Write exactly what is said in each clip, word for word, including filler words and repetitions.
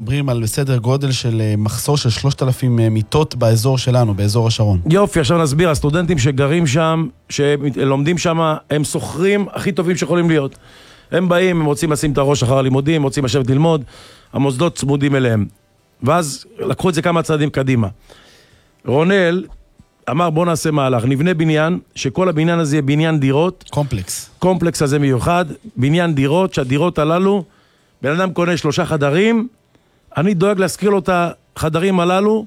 מדברים על סדר גודל של מחסור של שלושת אלפים מיטות באזור שלנו, באזור השרון. יופי, עכשיו נסביר, הסטודנטים שגרים שם, שלומדים שם, הם סוחרים הכי טובים שיכולים להיות. הם באים, הם רוצים לשים את הראש אחר הלימודים, הם רוצים לשבת ללמוד, המוסדות צמודים אליהם. ואז לקחו את זה כמה צעדים קדימה. רונל אמר בוא נעשה מהלך, נבנה בניין, שכל הבניין הזה יהיה בניין דירות. קומפלקס. קומפלקס הזה מיוחד, בניין דירות, שהדירות הללו, בן אדם קונה שלושה חדרים, אני דואג להזכיר לו את החדרים הללו,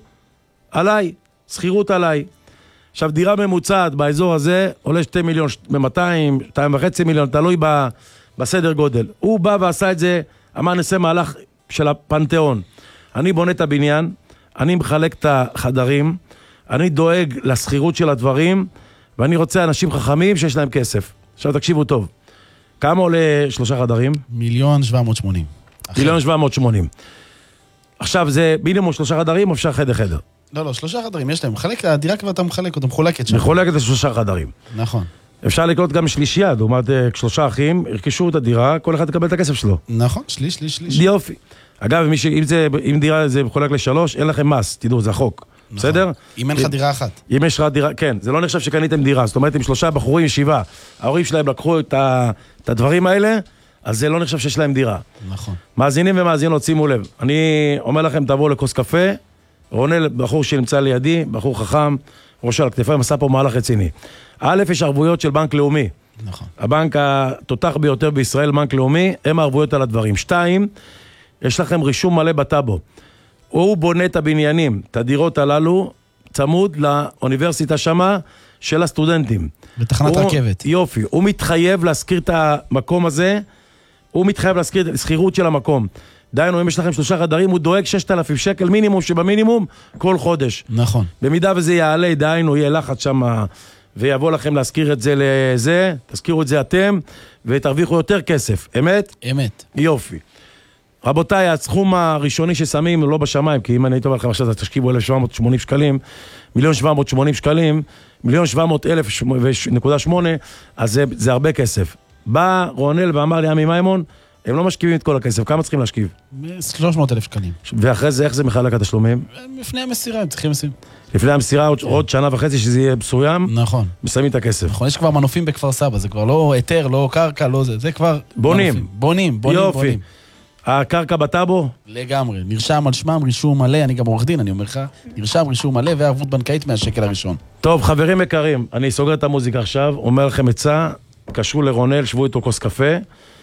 עליי, שכירות עליי. עכשיו דירה ממוצעת באזור הזה, עולה שתי מיליון, מאתיים, שתיים וחצי מיליון, תלוי ב, בסדר גודל. הוא בא ועשה את זה, אמר נעשה מהלך של הפנתיאון. אני בונה את הבניין, אני מחלק את החדרים, אני דואג לסחירות של הדברים, ואני רוצה אנשים חכמים שיש להם כסף. עכשיו תקשיבו טוב. כמה עולה שלושה חדרים? מיליון שבע מאות שמונים. מיליון שבע מאות שמונים. עכשיו זה מינימום שלושה חדרים או אפשר חדר חדר? לא, לא, שלושה חדרים, יש להם. מחלק, הדירה כבר אתה מחלק, אתה מחולקת שם. מחולקת לשלושה חדרים. נכון. אפשר לקנות גם שלישייה, זאת אומרת, שלושה אחים, הרכשו את הדירה, כל אחד יקבל את הכסף שלו. נכון, שליש, שליש, שליש. יופי. אגב, מי ש... אם, זה... אם דירה זה מחולק לשלוש, אין לכם מס, תדעו, זה החוק. נכון. בסדר? אם אין לך דירה אחת. אם יש לך דירה, כן, זה לא נחשב שקניתם דירה, זאת אומרת, אם שלושה בחורים ישיבה, ההורים שלהם לקחו את, ה... את הדברים האלה, אז זה לא נחשב שיש להם דירה. נכון. מאזינים ומאזינות, שימו לב. אני אומר לכם, תבואו לכוס קפה, רונל, בחור שנמצא לידי, בחור חכם, ראש על הכתפיים, עשה פה מהלך רציני. א', יש ערבויות של בנק לאומי. נכון. הבנק התותח ביותר בישראל, בנק לאומי, הם הערבויות על הדברים. שתיים, יש לכם רישום מלא בטאבו. הוא בונה את הבניינים, את הדירות הללו, צמוד לאוניברסיטה שמה של הסטודנטים. בתחנת הוא, רכבת. יופי, הוא מתחייב להזכיר את המקום הזה, הוא מתחייב להזכיר את הסחירות של המקום. דיינו, אם יש לכם שלושה חדרים, הוא דואג ששת אלפים שקל מינימום שבמינימום כל חודש. נכון. במידה וזה יעלה, דיינו, יהיה לחץ שם, ויבוא לכם להזכיר את זה לזה, תזכירו את זה אתם, ותרוויחו יותר כסף. אמת? אמת. יופי. רבותיי, הסכום הראשוני ששמים לא בשמיים, כי אם אני אתאמר לכם עכשיו, תשקיבו אלף שבע מאות ושמונים שקלים, מיליון שבע מאות ושמונים שקלים, מיליון שבע מאות אלף נקודה שמונה, אז זה, זה הרבה כסף. בא רונל ואמר לי, עמי מימון, הם לא משקיבים את כל הכסף, כמה צריכים להשקיב? שלוש מאות אלף שקלים. ואחרי זה, איך זה מחלק התשלומים? לפני המסירה, הם צריכים לשים. לפני המסירה, עוד, עוד שנה וחצי שזה יהיה בסוים, נכון. מסיימים את הכסף. נכון, יש כבר מנופים בכפר סבא, זה כבר לא היתר, לא קרקע, לא זה, זה כבר... בונים. מנופים. בונים, בונים, יופי. בונים. הקרקע בטאבו? לגמרי, נרשם על שמם רישום מלא, אני גם עורך דין, אני אומר לך, נרשם רישום מלא וערבות בנקאית מהשקל הראשון. טוב, חברים יקרים, אני סוגר את המוזיקה עכשיו, אומר לכם עצה, קשרו לרונל, שבו איתו כוס קפה,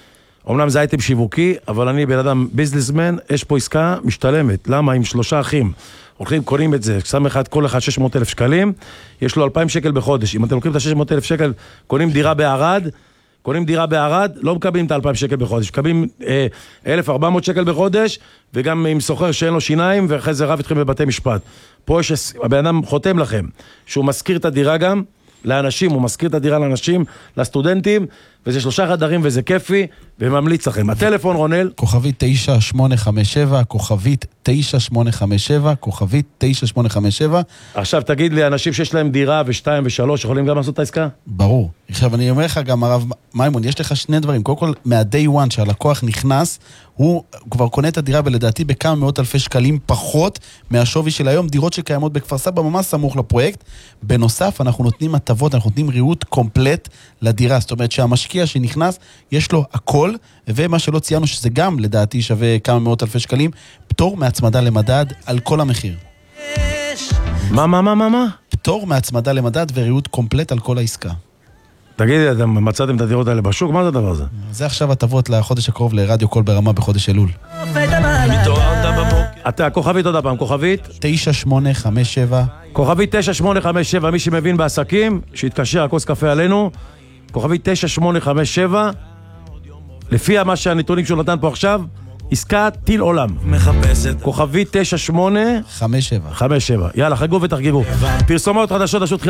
אמנם זה אייטם שיווקי, אבל אני בן אדם ביזנסמן, יש פה עסקה משתלמת, למה? עם שלושה אחים, הולכים, קונים את זה, שם אחד, כל אחד שש מאות אלף שקלים, יש לו אלפיים שקל בחודש, אם אתם לוקחים את ה-שש מאות אלף שקל, קונים דירה בערד, קונים דירה בערד, לא מקבלים את ה-אלפיים שקל בחודש, מקבלים אה, אלף וארבע מאות שקל בחודש, וגם עם סוחר שאין לו שיניים, ואחרי זה רב איתכם בבתי משפט. פה יש, הבן אדם חותם לכם, שהוא מזכיר את הדירה גם, לאנשים, הוא מזכיר את הדירה לאנשים, לסטודנטים, וזה שלושה חדרים וזה כיפי, וממליץ לכם. הטלפון, רונל? כוכבית תשע שמונה חמש שבע, כוכבית תשע שמונה חמש שבע, כוכבית תשע שמונה חמש שבע. עכשיו תגיד לי, אנשים שיש להם דירה ושתיים ושלוש, יכולים גם לעשות את העסקה? ברור. עכשיו אני אומר לך גם, הרב מימון, יש לך שני דברים. קודם כל, מה-day one שהלקוח נכנס, הוא כבר קונה את הדירה בלדעתי בכמה מאות אלפי שקלים פחות מהשווי של היום, דירות שקיימות בכפר סבא ממש סמוך לפרויקט. בנוסף, אנחנו נותנים הטבות, אנחנו נותנים ריהוט קומפלט לדירה. זאת אומרת שהמשקיע שנכנס, יש לו הכל, ומה שלא ציינו שזה גם לדעתי שווה כמה מאות אלפי שקלים, פטור מהצמדה למדד על כל המחיר. מה, מה, מה, מה, מה? פטור מהצמדה למדד וריהוט קומפלט על כל העסקה. תגידי, אתם מצאתם את הדירות האלה בשוק? מה זה הדבר הזה? זה עכשיו הטבות לחודש הקרוב לרדיו קול ברמה בחודש אלול. אתה, כוכבית עוד הפעם, כוכבית? תשע שמונה חמש שבע. כוכבית תשע שמונה חמש שבע, מי שמבין בעסקים, שיתקשר הכוס קפה עלינו. כוכבית תשע שמונה חמש שבע, לפי מה שהנתונים שהוא נתן פה עכשיו, עסקה טיל עולם. מחפשת. כוכבית תשע שמונה חמש שבע. חמש שבע. יאללה, חגגו ותחגגו. פרסומות חדשות,